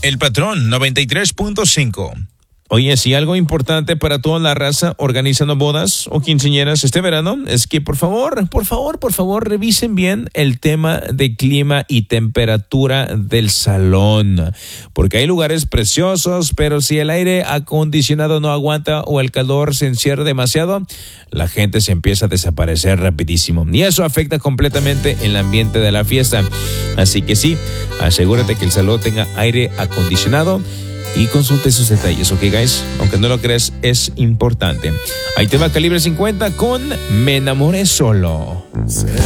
El Patrón 93.5. Oye, si algo importante para toda la raza organizando bodas o quinceañeras este verano es que por favor, revisen bien el tema de clima y temperatura del salón, porque hay lugares preciosos, pero si el aire acondicionado no aguanta o el calor se encierra demasiado, la gente se empieza a desaparecer rapidísimo y eso afecta completamente el ambiente de la fiesta. Así que sí, asegúrate que el salón tenga aire acondicionado y consulte sus detalles, ¿ok, guys? Aunque no lo creas, es importante. Ahí te va Calibre 50 con Me Enamoré Solo.